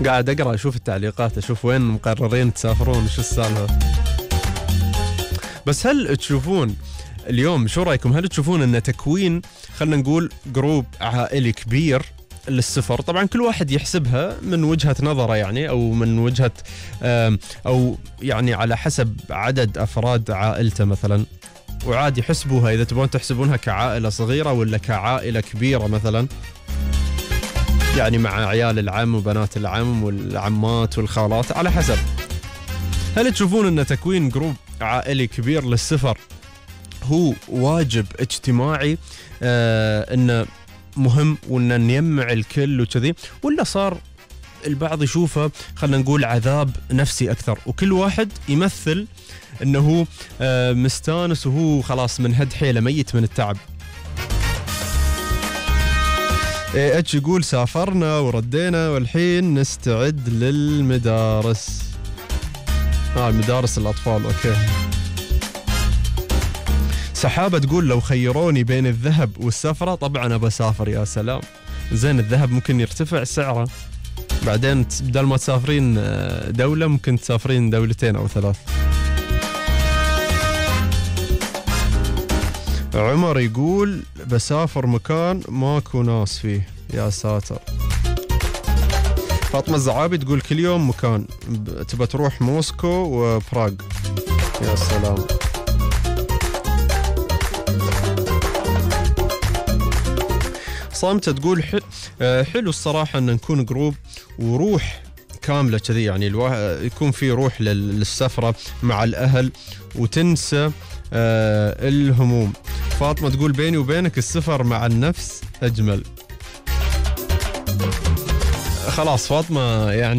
قاعد أقرأ أشوف التعليقات، أشوف وين مقررين تسافرون، شو السالفة. بس هل تشوفون اليوم، شو رأيكم، هل تشوفون أن تكوين خلنا نقول جروب عائلي كبير للسفر، طبعا كل واحد يحسبها من وجهة نظره يعني، أو من وجهة أو يعني على حسب عدد أفراد عائلته مثلا، وعادي يحسبوها إذا تبون تحسبونها كعائلة صغيرة ولا كعائلة كبيرة مثلا، يعني مع عيال العم وبنات العم والعمات والخالات على حسب. هل تشوفون أن تكوين جروب عائلي كبير للسفر هو واجب اجتماعي، أنه مهم وأن نجمع الكل وكذي، ولا صار البعض يشوفه خلنا نقول عذاب نفسي أكثر، وكل واحد يمثل أنه مستانس وهو خلاص من هد حيله ميت من التعب. اتش يقول سافرنا وردينا والحين نستعد للمدارس. مدارس الأطفال، أوكي. سحابة تقول لو خيروني بين الذهب والسفرة طبعا أبى أسافر. يا سلام، زين الذهب ممكن يرتفع سعره، بعدين بدل ما تسافرين دولة ممكن تسافرين دولتين أو ثلاث. عمر يقول بسافر مكان ماكو ناس فيه. يا ساتر. فاطمة الزعابي تقول كل يوم مكان، تبى تروح موسكو وبراغ. يا سلام. صامتة تقول حلو الصراحة أن نكون جروب وروح كاملة كذي، يعني يكون في روح للسفرة مع الأهل وتنسى الهموم. فاطمة تقول بيني وبينك السفر مع النفس أجمل. خلاص فاطمة يعني